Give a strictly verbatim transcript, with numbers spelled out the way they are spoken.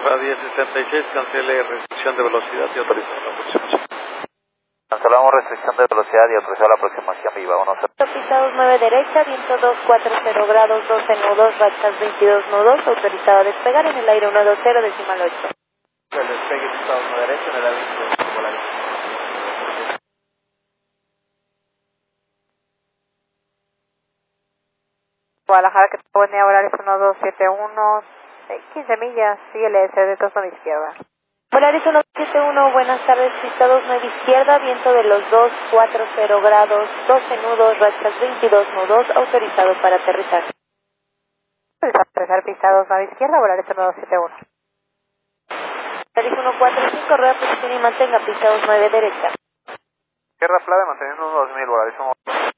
Alfa diez sesenta y seis, cancele restricción de velocidad y autoriza la aproximación. Cancelamos restricción de velocidad y autorizar la aproximación viva. uno cero. Pisados nueve derecha, viento dos cuarenta grados, doce nudos, rachas veintidós nudos, autorizado a despegar en el aire uno dos cero, decimal ocho. El despegue pisados nueve derecha en el aire veintidós Polaris. Guadalajara, que buen día, Volaris uno dos siete uno, quince millas, sigue el S de tono izquierda. Volaris uno dos siete uno, buenas tardes, pisados nueve izquierda, viento de los dos cuarenta grados, doce nudos, rachas veintidós nudos, autorizado para aterrizar. Aterrizar pisados nueve izquierda, Volaris uno dos siete uno. Volaris uno cuatro cinco, rueda posición y mantenga pisados nueve derecha. Tierra Plave, manteniendo uno dos mil, Volaris uno.